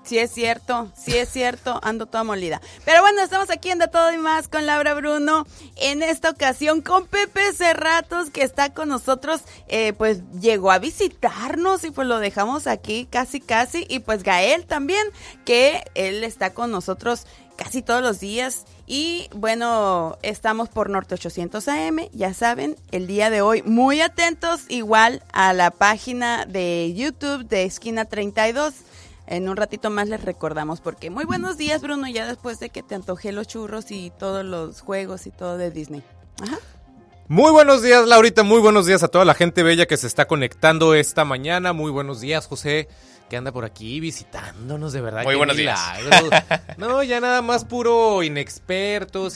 Sí es cierto, ando toda molida. Pero bueno, estamos aquí en De Todo y Más con Laura Bruno, en esta ocasión con Pepe Cerratos, que está con nosotros, pues llegó a visitarnos y pues lo dejamos aquí casi, y pues Gael también, que él está con nosotros casi todos los días. Y bueno, estamos por Norte 800 AM, ya saben, el día de hoy muy atentos igual a la página de YouTube de Esquina 32. En un ratito más les recordamos porque muy buenos días, Bruno, ya después de que te antojé los churros y todos los juegos y todo de Disney. Ajá. Muy buenos días, Laurita, muy buenos días a toda la gente bella que se está conectando esta mañana. Muy buenos días, José, que anda por aquí visitándonos, de verdad. Muy buenos días. No, ya nada más puro inexpertos.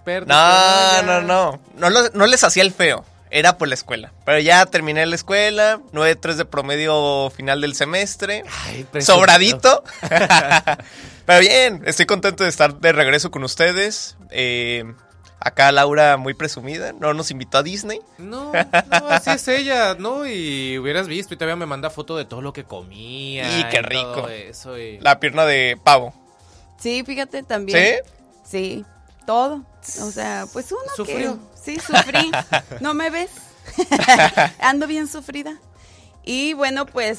No les hacía el feo. Era por la escuela, pero ya terminé la escuela, 9.3 de promedio final del semestre. Ay, sobradito. Pero bien, estoy contento de estar de regreso con ustedes. Acá Laura muy presumida, no nos invitó a Disney. No, así es ella, ¿no? Y hubieras visto, y todavía me manda foto de todo lo que comía. Y qué rico. Todo eso, y... La pierna de pavo. Sí, fíjate también. ¿Sí? Sí, todo. O sea, pues uno ¿Sufrió? Sí, sufrí. ¿No me ves? Ando bien sufrida. Y bueno, pues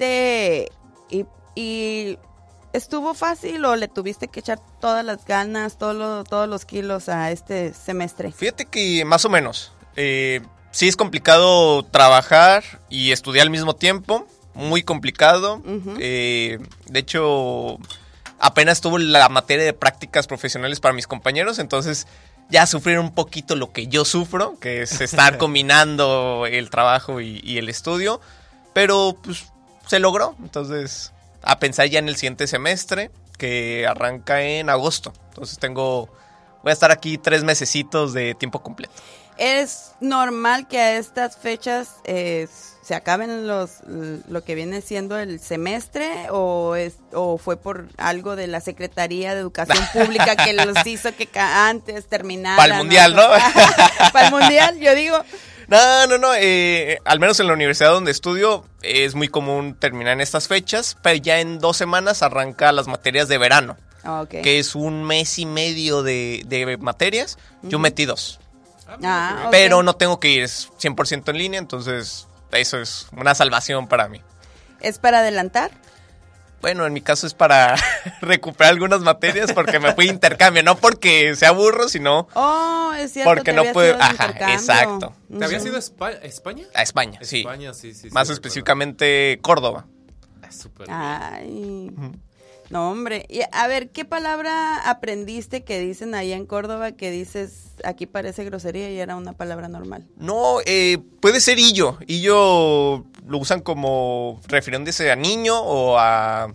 y ¿estuvo fácil o le tuviste que echar todas las ganas, todos los kilos a este semestre? Fíjate que más o menos. Sí es complicado trabajar y estudiar al mismo tiempo. Muy complicado. Uh-huh. De hecho, apenas tuve la materia de prácticas profesionales para mis compañeros, entonces ya sufrieron un poquito lo que yo sufro, que es estar combinando el trabajo y el estudio, pero pues se logró. Entonces, a pensar ya en el siguiente semestre, que arranca en agosto. Entonces voy a estar aquí 3 mesecitos de tiempo completo. ¿Es normal que a estas fechas se acaben lo que viene siendo el semestre o fue por algo de la Secretaría de Educación Pública que los hizo que antes terminaran? Para el mundial, ¿no? Para el mundial, yo digo. No. Al menos en la universidad donde estudio es muy común terminar en estas fechas, pero ya en 2 semanas arranca las materias de verano, Okay. Que es 1 mes y medio de materias. Uh-huh. Yo metí 2. Okay. Pero no tengo que ir, es 100% en línea, entonces eso es una salvación para mí. ¿Es para adelantar? Bueno, en mi caso es para recuperar algunas materias porque me fui a intercambio, no porque sea burro, sino es cierto, porque no puedo. Ajá, exacto. ¿Te habías ido a España? A España, sí. España, sí. Más específicamente Córdoba. Súper. Ay. No, hombre. Y a ver, ¿qué palabra aprendiste que dicen allá en Córdoba que dices, aquí parece grosería y era una palabra normal? No, puede ser illo. Illo lo usan como refiriéndose a niño o a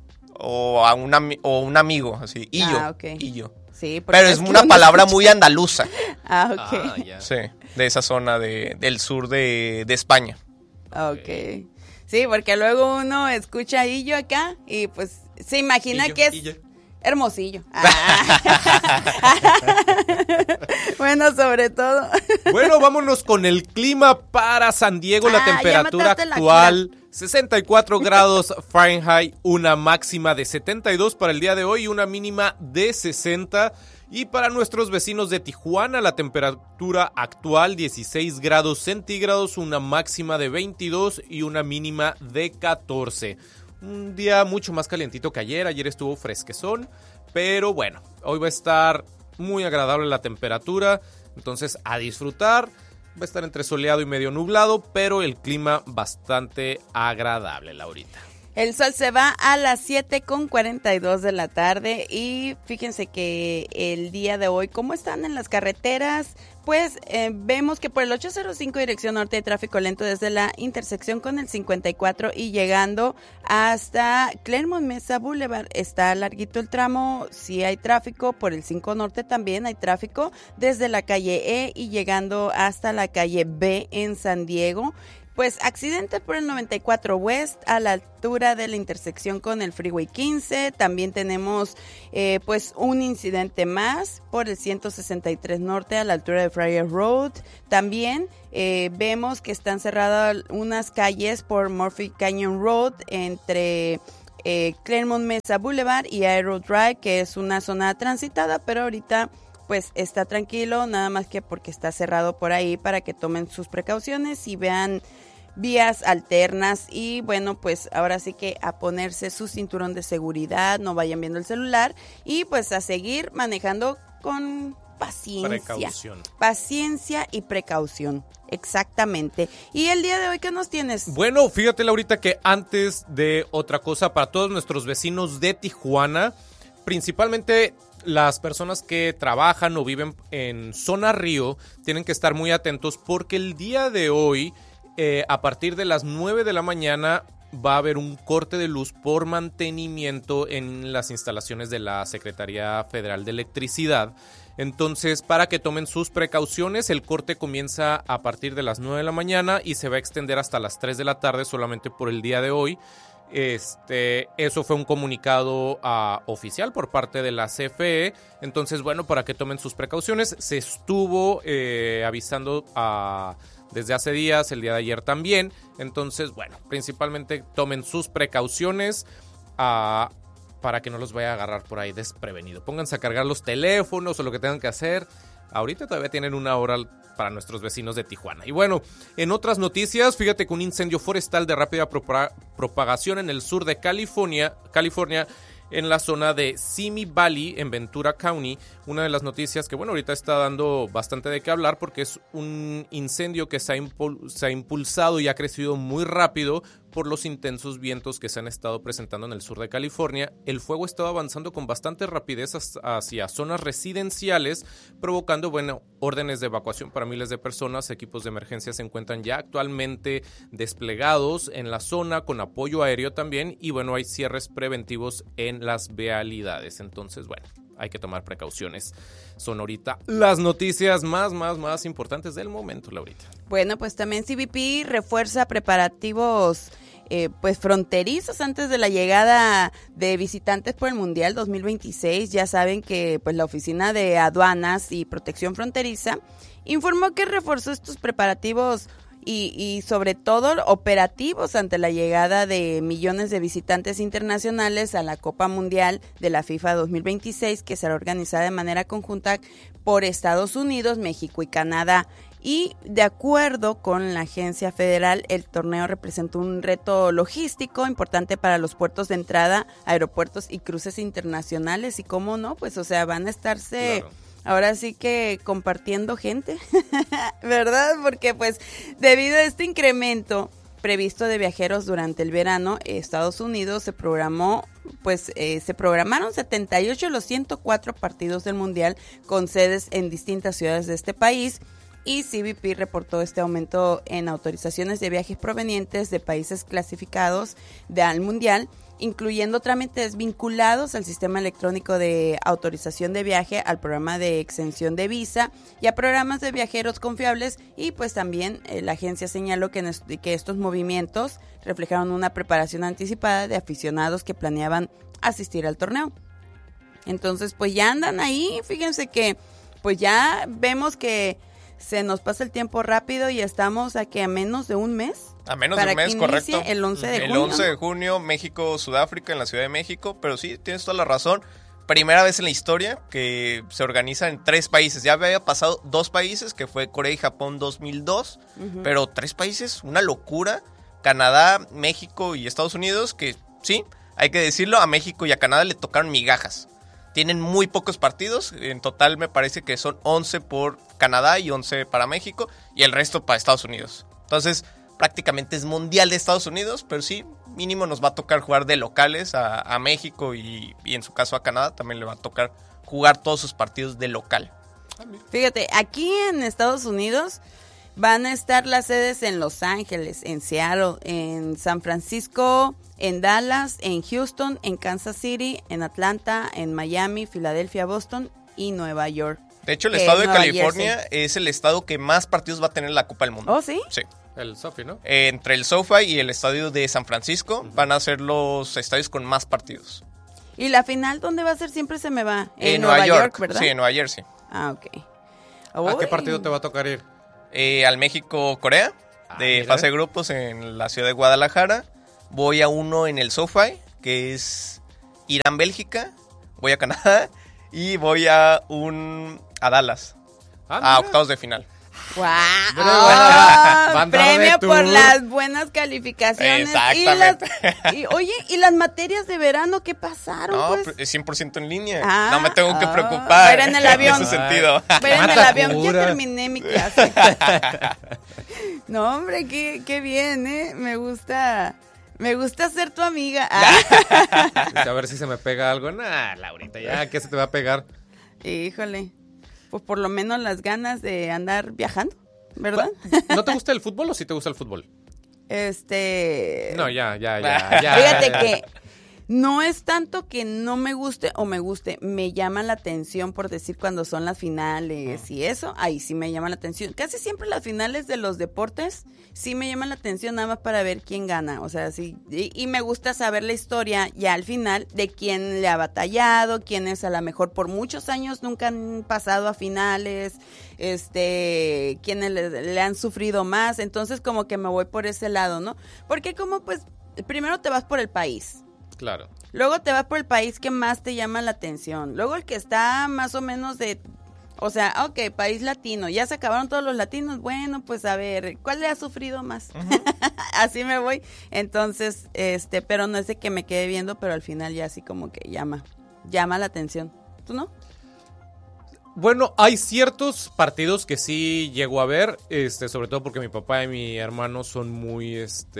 un amigo, así. Illo. Okay. Illo. Sí, pero es una palabra muy andaluza. Ok. Ya. Sí, de esa zona del sur de España. Ok. Sí, porque luego uno escucha illo acá y pues se imagina que es Hermosillo. Bueno, sobre todo. Bueno, vámonos con el clima para San Diego. La temperatura actual, 64 grados Fahrenheit, una máxima de 72 para el día de hoy y una mínima de 60. Y para nuestros vecinos de Tijuana, la temperatura actual 16 grados centígrados, una máxima de 22 y una mínima de 14. Un día mucho más calientito que ayer estuvo fresquezón, pero bueno, hoy va a estar muy agradable la temperatura, entonces a disfrutar. Va a estar entre soleado y medio nublado, pero el clima bastante agradable, Laurita. El sol se va a las 7:42 de la tarde y fíjense que el día de hoy, ¿cómo están en las carreteras? Pues vemos que por el 805 dirección norte hay tráfico lento desde la intersección con el 54 y llegando hasta Claremont Mesa Boulevard. Está larguito el tramo, sí hay tráfico, por el 5 norte también hay tráfico desde la calle E y llegando hasta la calle B en San Diego. Pues accidente por el 94 West a la altura de la intersección con el Freeway 15. También tenemos pues un incidente más por el 163 Norte a la altura de Friar Road. También vemos que están cerradas unas calles por Murphy Canyon Road entre Claremont Mesa Boulevard y Aero Drive, que es una zona transitada, pero ahorita pues está tranquilo, nada más que porque está cerrado por ahí, para que tomen sus precauciones y vean vías alternas. Y bueno, pues ahora sí que a ponerse su cinturón de seguridad, no vayan viendo el celular y pues a seguir manejando con paciencia y precaución. Exactamente. ¿Y el día de hoy qué nos tienes? Bueno, fíjate, Laurita, que antes de otra cosa, para todos nuestros vecinos de Tijuana, principalmente las personas que trabajan o viven en zona Río, tienen que estar muy atentos porque el día de hoy, a partir de las 9 de la mañana, va a haber un corte de luz por mantenimiento en las instalaciones de la Secretaría Federal de Electricidad. Entonces, para que tomen sus precauciones, el corte comienza a partir de las 9 de la mañana y se va a extender hasta las 3 de la tarde solamente por el día de hoy. Eso fue un comunicado oficial por parte de la CFE. Entonces, bueno, para que tomen sus precauciones, se estuvo avisando desde hace días, el día de ayer también. Entonces, bueno, principalmente tomen sus precauciones para que no los vaya a agarrar por ahí desprevenido. Pónganse a cargar los teléfonos o lo que tengan que hacer. Ahorita todavía tienen una hora para nuestros vecinos de Tijuana. Y bueno, en otras noticias, fíjate que un incendio forestal de rápida propagación en el sur de California, en la zona de Simi Valley, en Ventura County. Una de las noticias que, bueno, ahorita está dando bastante de qué hablar porque es un incendio que se ha impulsado y ha crecido muy rápido por los intensos vientos que se han estado presentando en el sur de California. El fuego estaba avanzando con bastante rapidez hacia zonas residenciales, provocando, bueno, órdenes de evacuación para miles de personas. Equipos de emergencia se encuentran ya actualmente desplegados en la zona con apoyo aéreo también y, bueno, hay cierres preventivos en las vialidades. Entonces, bueno, hay que tomar precauciones. Son ahorita las noticias más importantes del momento, Laurita. Bueno, pues también CBP refuerza preparativos pues fronterizos antes de la llegada de visitantes por el Mundial 2026. Ya saben que pues la Oficina de Aduanas y Protección Fronteriza informó que reforzó estos preparativos y sobre todo operativos ante la llegada de millones de visitantes internacionales a la Copa Mundial de la FIFA 2026, que será organizada de manera conjunta por Estados Unidos, México y Canadá. Y de acuerdo con la agencia federal, el torneo representa un reto logístico importante para los puertos de entrada, aeropuertos y cruces internacionales. Y cómo no, pues o sea, van a estarse... Claro. Ahora sí que compartiendo gente, ¿verdad? Porque pues debido a este incremento previsto de viajeros durante el verano, Estados Unidos se programaron 78 de los 104 partidos del Mundial con sedes en distintas ciudades de este país. Y CBP reportó este aumento en autorizaciones de viajes provenientes de países clasificados al Mundial, incluyendo trámites vinculados al sistema electrónico de autorización de viaje, al programa de exención de visa y a programas de viajeros confiables. Y pues también la agencia señaló que estos movimientos reflejaron una preparación anticipada de aficionados que planeaban asistir al torneo. Entonces pues ya andan ahí, fíjense que pues ya vemos que se nos pasa el tiempo rápido y estamos aquí a menos de un mes. A menos de un mes, correcto. El 11 de junio. El 11 de junio, México, Sudáfrica, en la Ciudad de México. Pero sí, tienes toda la razón. Primera vez en la historia que se organiza en 3 países. Ya había pasado 2 países, que fue Corea y Japón 2002. Pero 3 países, una locura. Canadá, México y Estados Unidos, que sí, hay que decirlo, a México y a Canadá le tocaron migajas. Tienen muy pocos partidos, en total me parece que son 11 por Canadá y 11 para México y el resto para Estados Unidos. Entonces, prácticamente es mundial de Estados Unidos, pero sí, mínimo nos va a tocar jugar de locales a México y en su caso a Canadá también le va a tocar jugar todos sus partidos de local. Fíjate, aquí en Estados Unidos van a estar las sedes en Los Ángeles, en Seattle, en San Francisco, en Dallas, en Houston, en Kansas City, en Atlanta, en Miami, Filadelfia, Boston y Nueva York. De hecho, el estado de California es el estado que más partidos va a tener en la Copa del Mundo. ¿Oh, sí? Sí. El SoFi, ¿no? Entre el SoFi y el estadio de San Francisco van a ser los estadios con más partidos. ¿Y la final dónde va a ser? Siempre se me va. En Nueva York, ¿verdad? Sí, en Nueva Jersey. Ah, ok. ¿A qué partido te va a tocar ir? Al México-Corea, de fase de grupos en la ciudad de Guadalajara. Voy a uno en el SoFi, que es Irán-Bélgica, voy a Canadá y voy a Dallas, a octavos de final. ¡Wow! Premio por las buenas calificaciones. Exactamente. ¿Y las materias de verano qué pasaron? No, pues? es 100% en línea. No me tengo que preocupar. Ver en el avión. En ese sentido. Ver en el avión. Ya terminé mi clase. No, hombre, qué bien, ¿eh? Me gusta ser tu amiga. A ver si se me pega algo. Nah, Laurita, ya, ¿qué se te va a pegar? Híjole. Pues por lo menos las ganas de andar viajando, ¿verdad? ¿No te gusta el fútbol o sí te gusta el fútbol? No, ya. Fíjate que no es tanto que no me guste o me guste, me llama la atención, por decir, cuando son las finales y eso, ahí sí me llama la atención. Casi siempre las finales de los deportes sí me llaman la atención, nada más para ver quién gana, o sea, sí, y me gusta saber la historia ya al final de quién le ha batallado, quiénes a lo mejor por muchos años nunca han pasado a finales, quiénes le han sufrido más, entonces como que me voy por ese lado, ¿no? Porque como pues primero te vas por el país. Claro. Luego te vas por el país que más te llama la atención. Luego el que está más o menos país latino. Ya se acabaron todos los latinos. Bueno, pues a ver, ¿cuál le ha sufrido más? Uh-huh. Así me voy. Entonces, pero no es de que me quede viendo, pero al final ya así como que llama la atención. ¿Tú no? Bueno, hay ciertos partidos que sí llego a ver, sobre todo porque mi papá y mi hermano son muy,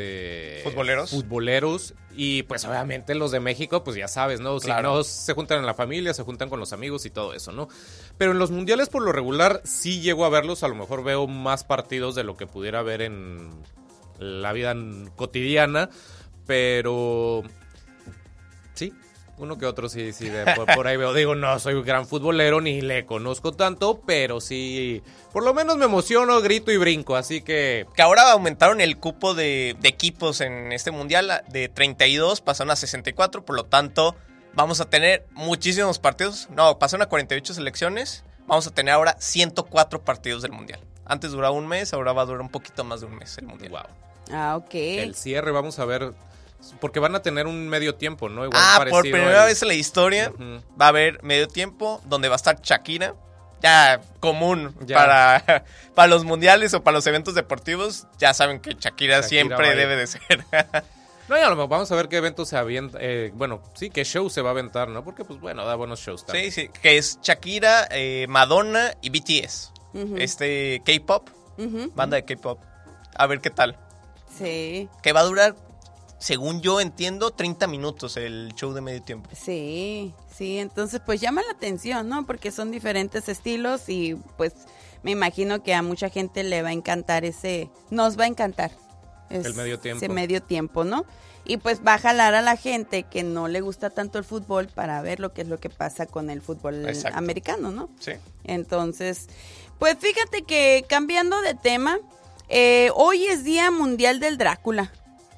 futboleros, y pues obviamente los de México, pues ya sabes, ¿no? Claro. Si no se juntan en la familia, se juntan con los amigos y todo eso, ¿no? Pero en los mundiales por lo regular sí llego a verlos, a lo mejor veo más partidos de lo que pudiera ver en la vida cotidiana, pero sí. Uno que otro sí, por ahí veo. Digo, no soy un gran futbolero, ni le conozco tanto, pero sí, por lo menos me emociono, grito y brinco, así que... Que ahora aumentaron el cupo de equipos en este mundial, de 32 pasaron a 64, por lo tanto, vamos a tener muchísimos partidos. No, pasaron a 48 selecciones, vamos a tener ahora 104 partidos del mundial. Antes duraba un mes, ahora va a durar un poquito más de un mes el mundial. Wow. Ok. El cierre, vamos a ver... Porque van a tener un medio tiempo, ¿no? Igual por primera vez en la historia va a haber medio tiempo donde va a estar Shakira. Ya común para los mundiales o para los eventos deportivos. Ya saben que Shakira siempre debe de ser. No, ya vamos a ver qué evento se avienta. Qué show se va a aventar, ¿no? Porque, pues bueno, da buenos shows también. Sí, que es Shakira, Madonna y BTS. K-pop, banda de K-pop. A ver qué tal. Sí. Que va a durar... Según yo entiendo, 30 minutos el show de medio tiempo. Sí, entonces pues llama la atención, ¿no? Porque son diferentes estilos y pues me imagino que a mucha gente le va a encantar nos va a encantar. El medio tiempo. Ese medio tiempo, ¿no? Y pues va a jalar a la gente que no le gusta tanto el fútbol para ver lo que es lo que pasa con el fútbol americano, ¿no? Sí. Entonces, pues fíjate que cambiando de tema, hoy es Día Mundial del Drácula.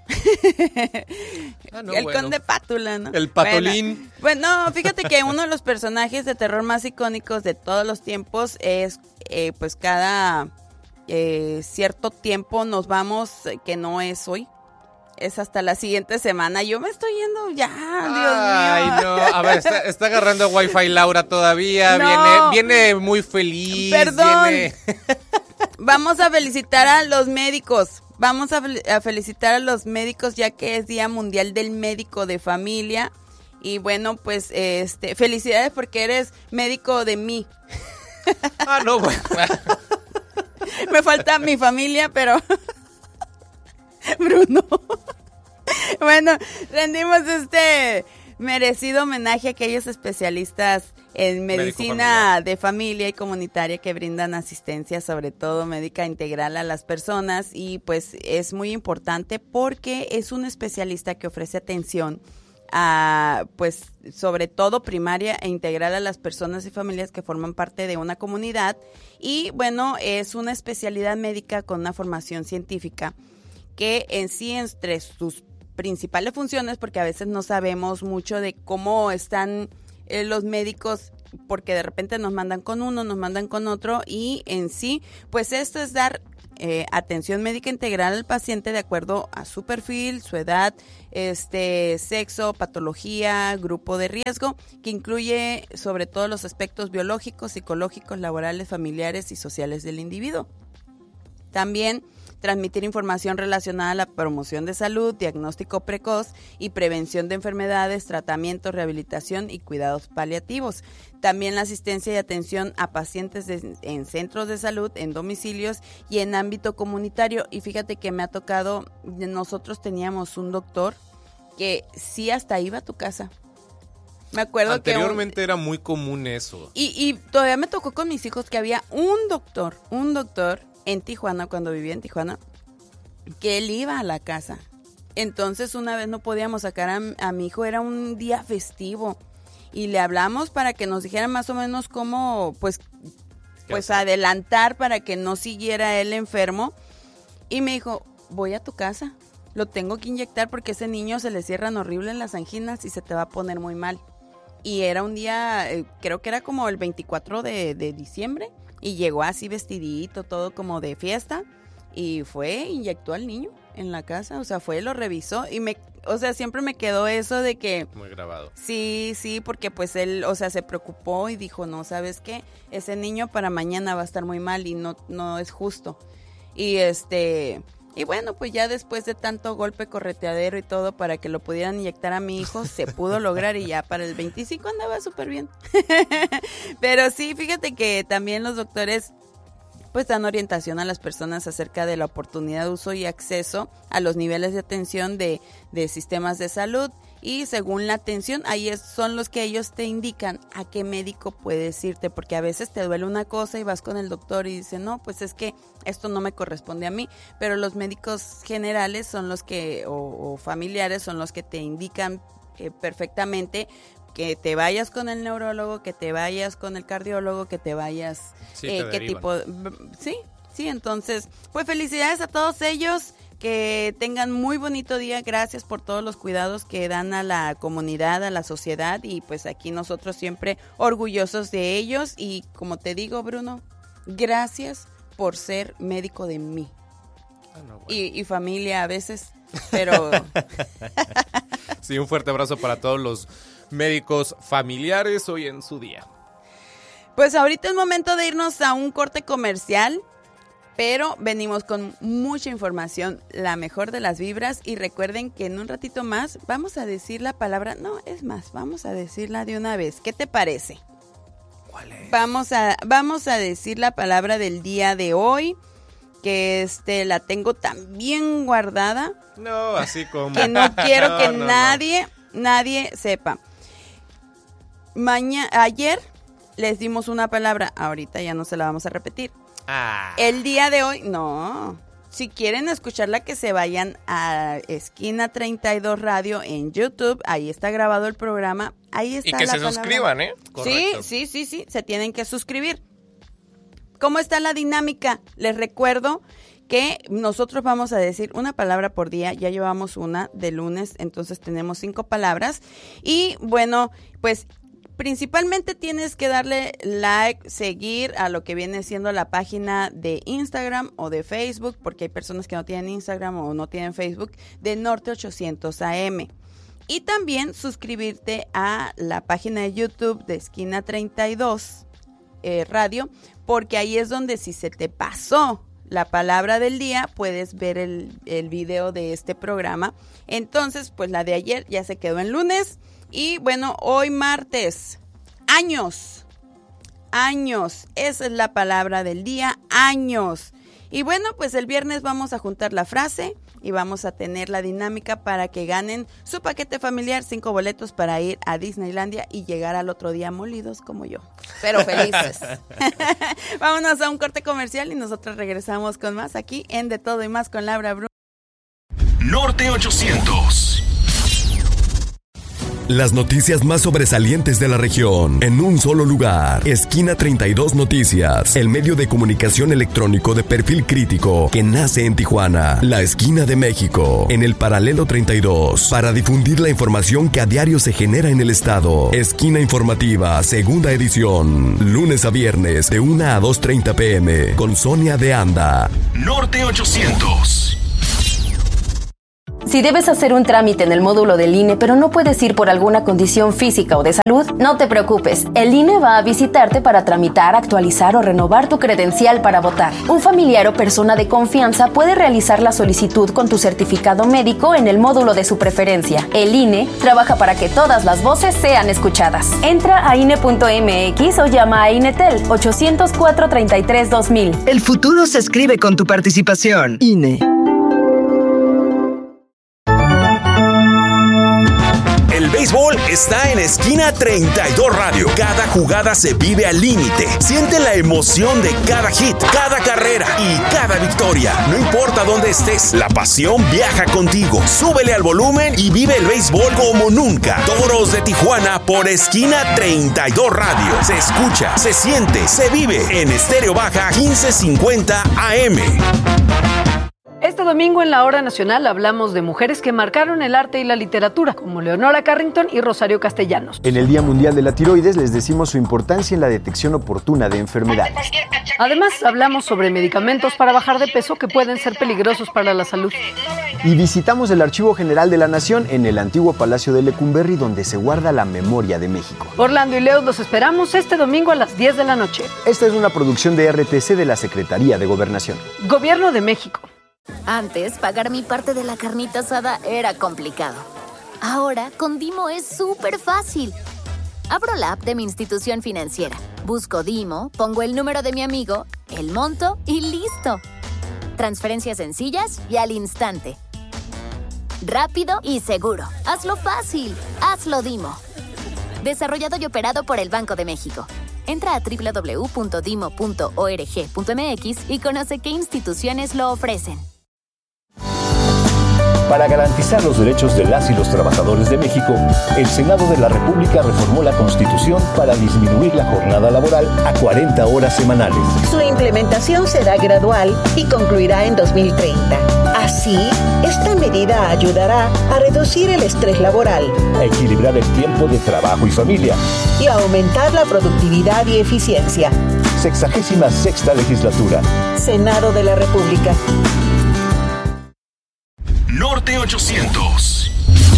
Conde Pátula, ¿no? El Patolín. Bueno, fíjate que uno de los personajes de terror más icónicos de todos los tiempos es, pues cada cierto tiempo nos vamos, que no es hoy, es hasta la siguiente semana. Yo me estoy yendo ya, Dios mío. Ay, no, a ver, está agarrando Wi-Fi Laura todavía, no. viene muy feliz. Perdón. Vamos a felicitar a los médicos. Vamos a felicitar a los médicos ya que es Día Mundial del Médico de Familia. Y bueno, pues felicidades porque eres médico de mí. No, bueno. Me falta mi familia, pero Bruno. Bueno, rendimos merecido homenaje a aquellos especialistas en medicina de familia y comunitaria que brindan asistencia, sobre todo médica integral, a las personas, y pues es muy importante porque es un especialista que ofrece atención a, pues, sobre todo primaria e integral a las personas y familias que forman parte de una comunidad. Y bueno, es una especialidad médica con una formación científica que en sí, entre sus principales funciones, porque a veces no sabemos mucho de cómo están los médicos, porque de repente nos mandan con uno, nos mandan con otro, y en sí, pues esto es dar atención médica integral al paciente de acuerdo a su perfil, su edad, sexo, patología, grupo de riesgo, que incluye sobre todo los aspectos biológicos, psicológicos, laborales, familiares y sociales del individuo. También transmitir información relacionada a la promoción de salud, diagnóstico precoz y prevención de enfermedades, tratamiento, rehabilitación y cuidados paliativos. También la asistencia y atención a pacientes en centros de salud, en domicilios y en ámbito comunitario. Y fíjate que me ha tocado, nosotros teníamos un doctor que sí hasta iba a tu casa. Me acuerdo anteriormente era muy común eso. Y todavía me tocó con mis hijos que había un doctor en Tijuana, cuando vivía en Tijuana, que él iba a la casa. Entonces una vez no podíamos sacar a mi hijo, era un día festivo, y le hablamos para que nos dijera más o menos cómo, pues adelantar para que no siguiera él enfermo, y me dijo, voy a tu casa, lo tengo que inyectar porque ese niño se le cierran horrible las anginas y se te va a poner muy mal. Y era un día, creo que era como el 24 de diciembre, y llegó así vestidito, todo como de fiesta, y inyectó al niño en la casa, o sea, lo revisó, y siempre me quedó eso de que... Muy grabado. Sí, porque pues él, se preocupó y dijo, no, ¿sabes qué? Ese niño para mañana va a estar muy mal y no es justo. Y bueno, pues ya después de tanto golpe correteadero y todo para que lo pudieran inyectar a mi hijo, se pudo lograr y ya para el 25 andaba súper bien. Pero sí, fíjate que también los doctores pues dan orientación a las personas acerca de la oportunidad de uso y acceso a los niveles de atención de sistemas de salud, y según la atención, son los que ellos te indican a qué médico puedes irte, porque a veces te duele una cosa y vas con el doctor y dice, no, pues es que esto no me corresponde a mí, pero los médicos generales son los que, o familiares son los que te indican perfectamente que te vayas con el neurólogo, que te vayas con el cardiólogo, que te vayas, qué tipo, sí, entonces, pues felicidades a todos ellos, que tengan muy bonito día, gracias por todos los cuidados que dan a la comunidad, a la sociedad, y pues aquí nosotros siempre orgullosos de ellos, y como te digo, Bruno, gracias por ser médico de mí. Bueno. Y familia a veces, pero... Sí, un fuerte abrazo para todos los médicos familiares hoy en su día. Pues ahorita es momento de irnos a un corte comercial, pero venimos con mucha información, la mejor de las vibras, y recuerden que en un ratito más vamos a decir la palabra, vamos a decirla de una vez. ¿Qué te parece? ¿Cuál es? Vamos a decir la palabra del día de hoy, que la tengo tan bien guardada. No, así como. Que no quiero que nadie sepa. Ayer les dimos una palabra, ahorita ya no se la vamos a repetir. El día de hoy, no. Si quieren escucharla, que se vayan a Esquina 32 Radio en YouTube. Ahí está grabado el programa. Ahí está. Y que se suscriban, Correcto. Sí, se tienen que suscribir. ¿Cómo está la dinámica? Les recuerdo que nosotros vamos a decir una palabra por día. Ya llevamos una de lunes, entonces tenemos 5 palabras. Y bueno, pues principalmente tienes que darle like, seguir a lo que viene siendo la página de Instagram o de Facebook, porque hay personas que no tienen Instagram o no tienen Facebook, de Norte 800 AM. Y también suscribirte a la página de YouTube de Esquina 32 Radio, porque ahí es donde, si se te pasó la palabra del día, puedes ver el video de este programa. Entonces, pues la de ayer ya se quedó en lunes. Y bueno, hoy martes, años, esa es la palabra del día, años. Y bueno, pues el viernes vamos a juntar la frase y vamos a tener la dinámica para que ganen su paquete familiar, 5 boletos para ir a Disneylandia y llegar al otro día molidos como yo, pero felices. Vámonos a un corte comercial y nosotros regresamos con más aquí en De Todo y Más con Laura Bruno. Norte 800. Las noticias más sobresalientes de la región en un solo lugar. Esquina 32 Noticias, el medio de comunicación electrónico de perfil crítico que nace en Tijuana, la esquina de México, en el paralelo 32, para difundir la información que a diario se genera en el estado. Esquina Informativa, segunda edición, lunes a viernes de 1 a 2:30 p.m. con Sonia de Anda. Norte 800. Si debes hacer un trámite en el módulo del INE, pero no puedes ir por alguna condición física o de salud, no te preocupes. El INE va a visitarte para tramitar, actualizar o renovar tu credencial para votar. Un familiar o persona de confianza puede realizar la solicitud con tu certificado médico en el módulo de su preferencia. El INE trabaja para que todas las voces sean escuchadas. Entra a INE.mx o llama a INETEL 800-433-2000. El futuro se escribe con tu participación. INE. El béisbol está en Esquina 32 Radio. Cada jugada se vive al límite. Siente la emoción de cada hit, cada carrera y cada victoria. No importa dónde estés, la pasión viaja contigo. Súbele al volumen y vive el béisbol como nunca. Toros de Tijuana por Esquina 32 Radio. Se escucha, se siente, se vive en Estéreo Baja 1550 AM. Este domingo en la Hora Nacional hablamos de mujeres que marcaron el arte y la literatura, como Leonora Carrington y Rosario Castellanos. En el Día Mundial de la Tiroides les decimos su importancia en la detección oportuna de enfermedades. Además, hablamos sobre medicamentos para bajar de peso que pueden ser peligrosos para la salud. Y visitamos el Archivo General de la Nación en el antiguo Palacio de Lecumberri, donde se guarda la memoria de México. Orlando y Leo los esperamos este domingo a las 10 de la noche. Esta es una producción de RTC de la Secretaría de Gobernación. Gobierno de México. Antes, pagar mi parte de la carnita asada era complicado. Ahora, con Dimo es súper fácil. Abro la app de mi institución financiera, busco Dimo, pongo el número de mi amigo, el monto y ¡listo! Transferencias sencillas y al instante. Rápido y seguro. Hazlo fácil. Hazlo Dimo. Desarrollado y operado por el Banco de México. Entra a www.dimo.org.mx y conoce qué instituciones lo ofrecen. Para garantizar los derechos de las y los trabajadores de México, el Senado de la República reformó la Constitución para disminuir la jornada laboral a 40 horas semanales. Su implementación será gradual y concluirá en 2030. Así, esta medida ayudará a reducir el estrés laboral, a equilibrar el tiempo de trabajo y familia y a aumentar la productividad y eficiencia. 66ª Legislatura. Senado de la República. Norte 800.